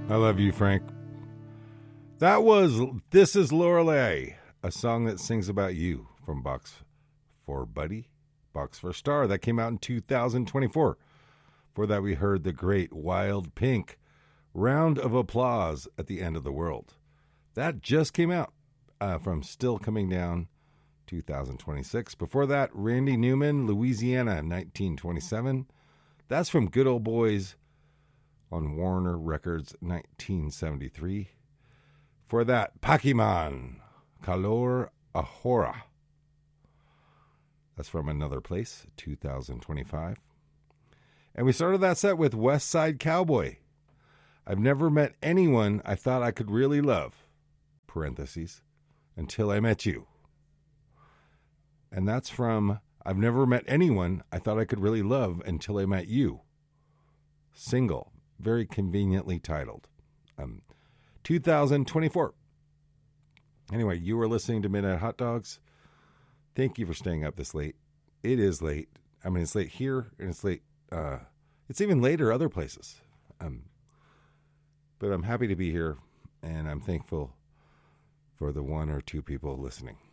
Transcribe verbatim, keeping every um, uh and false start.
I love you, Frank. That was This Is Lorelei, a song that sings about you from Box for Buddy, Box for Star. That came out in two thousand twenty-four. For that, we heard the great Wild Pink, Round of Applause at the End of the World. That just came out uh, from Still Coming Down, two thousand twenty-six. Before that, Randy Newman, Louisiana, nineteen twenty-seven. That's from Good Old Boys on Warner Records, nineteen seventy-three. For that, Pac-Man, Calor Ahora. That's from Another Place, two thousand twenty-five. And we started that set with West Side Cowboy. I've never met anyone I thought I could really love, parentheses, until I met you. And that's from I've never met anyone I thought I could really love until I met you. Single, very conveniently titled. Um, two thousand twenty-four. Anyway, you were listening to Midnight Hot Dogs. Thank you for staying up this late. It is late. I mean, it's late here, and it's late. Uh, it's even later other places. Um, but I'm happy to be here, and I'm thankful for the one or two people listening.